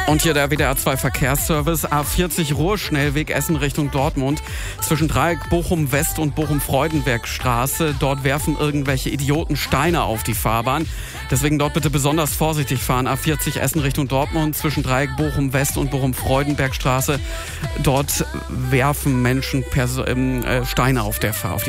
Und hier der WDR 2 Verkehrsservice. A40 Ruhrschnellweg Essen Richtung Dortmund. Zwischen Dreieck Bochum West und Bochum Freudenbergstraße. Dort werfen irgendwelche Idioten Steine auf die Fahrbahn. Deswegen dort bitte besonders vorsichtig fahren. A40 Essen Richtung Dortmund. Zwischen Dreieck Bochum West und Bochum Freudenbergstraße. Dort werfen Menschen Steine auf die